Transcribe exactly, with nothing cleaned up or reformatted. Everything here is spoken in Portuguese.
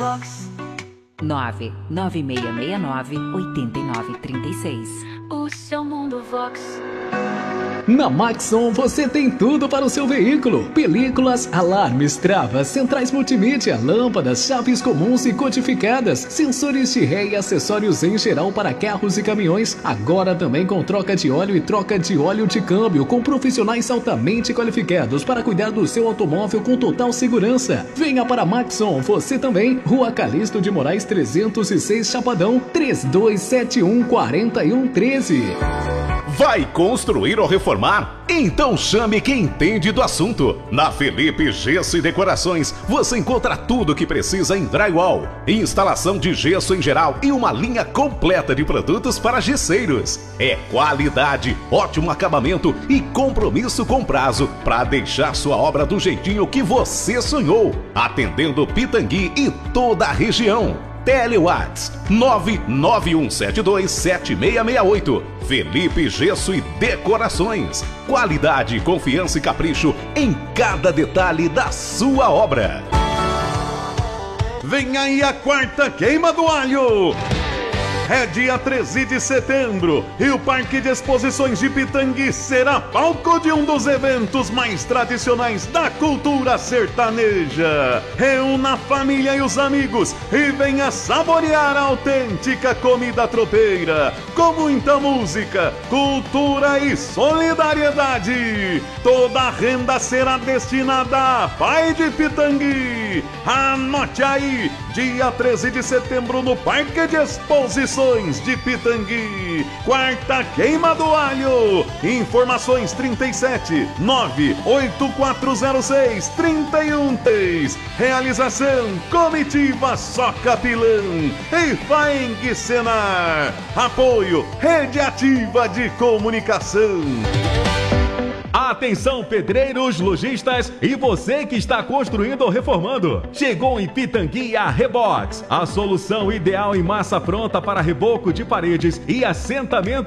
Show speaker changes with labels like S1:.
S1: Vox.
S2: nove nove seis seis nove oito nove três seis.
S1: O seu mundo Vox.
S3: Na Maxon você tem tudo para o seu veículo: películas, alarmes, travas, centrais multimídia, lâmpadas, chaves comuns e codificadas, sensores de ré e acessórios em geral para carros e caminhões. Agora também com troca de óleo e troca de óleo de câmbio, com profissionais altamente qualificados para cuidar do seu automóvel com total segurança. Venha para a Maxon, você também. Rua Calixto de Moraes trezentos e seis, Chapadão, três dois sete um, quatro um um três.
S4: Vai construir ou reformar? Então chame quem entende do assunto. Na Felipe Gesso e Decorações você encontra tudo o que precisa em drywall, instalação de gesso em geral e uma linha completa de produtos para gesseiros. É qualidade, ótimo acabamento e compromisso com prazo para deixar sua obra do jeitinho que você sonhou. Atendendo Pitangui e toda a região. Telewatts nove nove um sete dois sete seis seis oito. Felipe Gesso e Decorações. Qualidade, confiança e capricho em cada detalhe da sua obra.
S5: Vem aí a quarta queima do alho. É dia treze de setembro e o Parque de Exposições de Pitangui será palco de um dos eventos mais tradicionais da cultura sertaneja. Reúna a família e os amigos e venha saborear a autêntica comida tropeira, com muita música, cultura e solidariedade. Toda a renda será destinada a Pai de Pitangui. Anote aí, dia treze de setembro no Parque de Exposições de Pitangui. Quarta queima do alho. Informações trinta e sete, nove oito quatro zero seis, três um três. Realização Comitiva Só Capilã e Faeng Senar. Apoio Rede Ativa de Comunicação.
S6: Atenção, pedreiros, lojistas e você que está construindo ou reformando. Chegou em Pitangui a Rebox, a solução ideal em massa pronta para reboco de paredes e assentamento